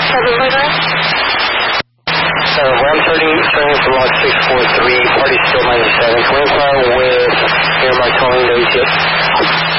Ram turning for log 643, party still 97. Can we inquire with Air Mark calling those yet?